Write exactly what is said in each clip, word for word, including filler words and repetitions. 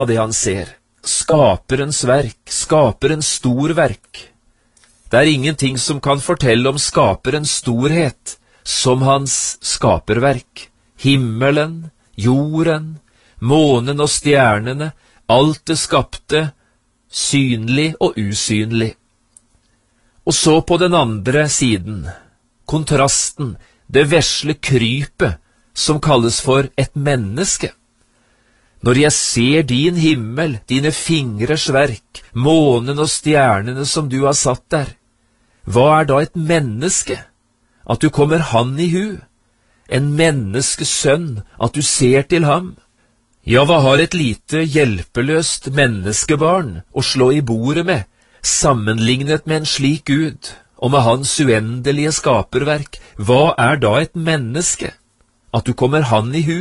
av det han ser. Skaperens verk, skaperens storverk. Det er ingenting som kan fortelle om skaperens storhet som hans skaperverk. Himmelen, jorden, månen og stjernene, alt det skapte, synlig og usynlig. Og så på den andre siden, kontrasten, det vesle krypet som kalles for et menneske. Når jeg ser din himmel, dine fingres verk, månen og stjernene som du har satt der, hva er da et menneske? At du kommer han i hu? En menneskesønn, at du ser til ham? Ja, hva har et lite hjelpeløst menneskebarn å slå i bordet med, sammenlignet med en slik Gud, og med hans uendelige skaperverk? Hva er da et menneske? At du kommer han i hu?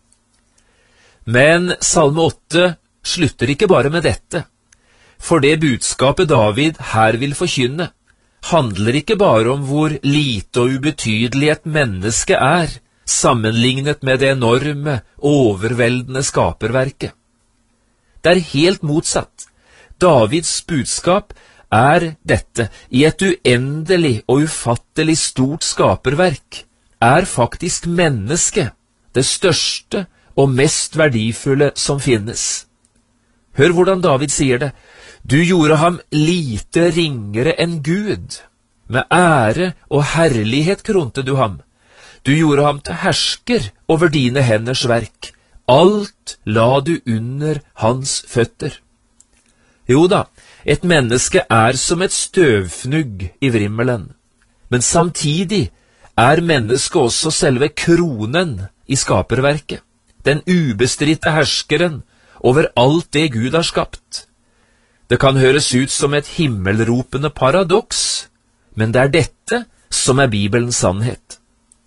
Men Salme åtte slutter ikke bare med dette, for det budskapet David her vil forkynne, handler ikke bare om hvor lite og ubetydelig et menneske er, sammenlignet med det enorme, overveldende skaperverket. Det er helt motsatt. Davids budskap er dette: i et uendelig og ufattelig stort skaperverk er faktisk mennesket det største og mest verdifulle som finnes. Hør hvordan David sier det: du gjorde ham lite ringere enn Gud. Med ære og herlighet kronte du ham. Du gjorde ham til hersker over dine henders verk. Alt la du under hans føtter. Jo da, et menneske er som et støvfnugg i vrimmelen, men samtidig er mennesket også selve kronen i skaperverket, den ubestridte herskeren over alt det Gud har skapt. Det kan høres ut som et himmelropende paradoks, men det er dette som er Bibelens sannhet.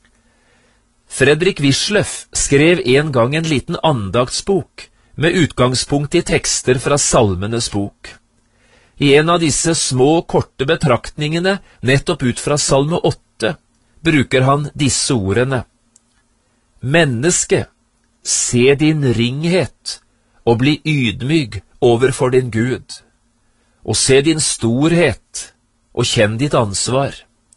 Fredrik Wisløff skrev en gang en liten andaktsbok med utgangspunkt i tekster fra Salmenes bok. I en av disse små, korte betraktningene, nettopp ut fra Salme åtte, bruker han disse ordene: menneske, se din ringhet, og bli ydmyg overfor din Gud, og se din storhet, og kjenn ditt ansvar.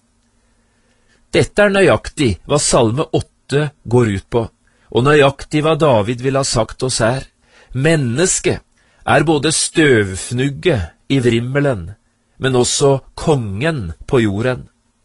Dette er nøyaktig hva Salme åtte går ut på, og nøyaktig hva David vil ha sagt oss her. Mennesket er både støvfnugget i vrimmelen, men også kongen på jorden.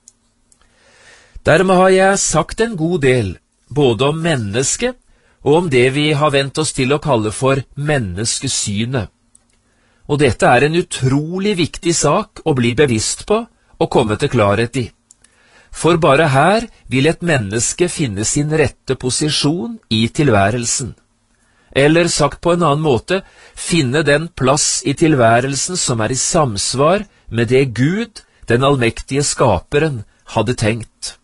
Dermed har jeg sagt en god del, både om mennesket og om det vi har vent oss til å kalle for menneskesynet. Og dette er en utrolig viktig sak å bli bevisst på og komme til klarhet i. For bare her vil et menneske finne sin rette posisjon i tilværelsen. Eller sagt på en annen måte, finne den plass i tilværelsen som er i samsvar med det Gud, den allmektige skaperen, hadde tenkt.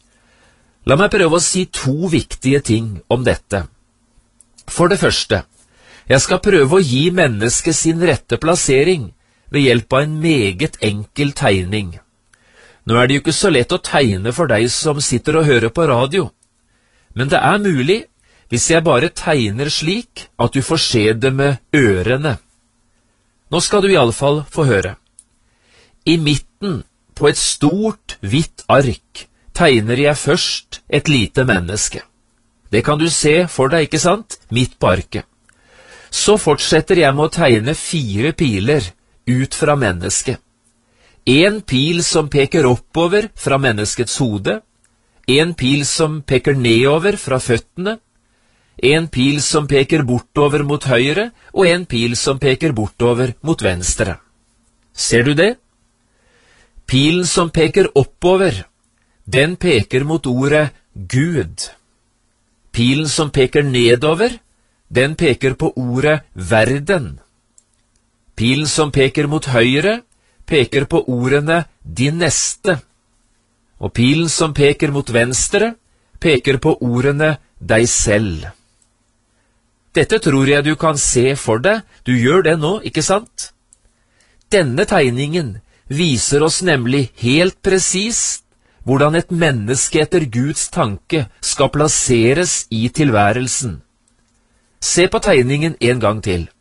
La meg prøve å si to viktige ting om dette. For det første, jeg skal prøve å gi mennesket sin rette plassering ved hjelp av en meget enkel tegning. Nå er det jo ikke så lett å tegne for deg som sitter og hører på radio, men det er mulig hvis jeg bare tegner slik at du får se det med ørene. Nå skal du i alle fall få høre. I midten på et stort, hvitt ark tegner jeg først et lite menneske. Det kan du se for deg, ikke sant? Midt på arket. Så fortsetter jeg med å tegne fire piler ut fra mennesket. En pil som peker oppover fra menneskets hode, en pil som peker nedover fra føttene, en pil som peker bortover mot høyre, og en pil som peker bortover mot venstre. Ser du det? Pilen som peker oppover, den peker mot ordet Gud. Pilen som peker nedover, den peker på ordet verden. Pilen som peker mot høyre, peker på ordene din neste. Og pilen som peker mot venstre, peker på ordene deg selv. Dette tror jeg du kan se for deg. Du gjør det nå, ikke sant? Denne tegningen viser oss nemlig helt presist hvordan et menneske etter Guds tanke skal plasseres i tilværelsen. Se på tegningen en gang til.